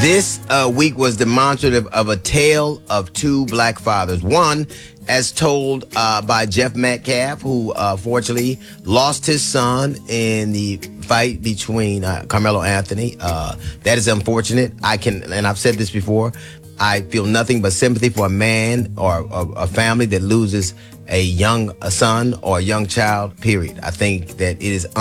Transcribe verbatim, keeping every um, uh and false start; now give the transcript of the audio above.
This uh, week was demonstrative of a tale of two black fathers. One, as told uh, by Jeff Metcalf, who uh, fortunately lost his son in the fight between uh, Carmelo Anthony. Uh, that is unfortunate. I can, and I've said this before, I feel nothing but sympathy for a man or a, a family that loses a young a son or a young child, period. I think that it is